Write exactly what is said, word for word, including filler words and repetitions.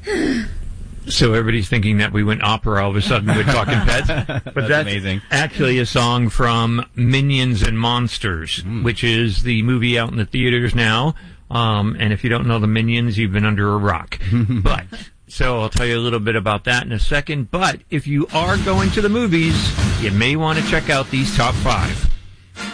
So everybody's thinking that we went opera all of a sudden with Talking Pets. But that's, that's amazing. Actually a song from Minions and Monsters, mm. which is the movie out in the theaters now. Um, and if you don't know the Minions, you've been under a rock. But, so I'll tell you a little bit about that in a second. But if you are going to the movies, you may want to check out these top five.